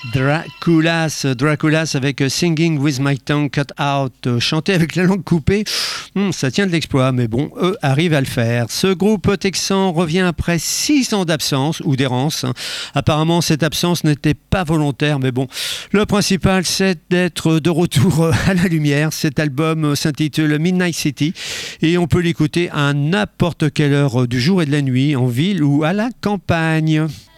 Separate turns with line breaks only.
Draculas avec Singing with my tongue cut out, chanter avec la langue coupée, ça tient de l'exploit, mais bon, eux arrivent à le faire. Ce groupe texan revient après 6 ans d'absence ou d'errance. Apparemment, cette absence n'était pas volontaire, mais bon, le principal, c'est d'être de retour à la lumière. Cet album s'intitule Midnight City et on peut l'écouter à n'importe quelle heure du jour et de la nuit, en ville ou à la campagne.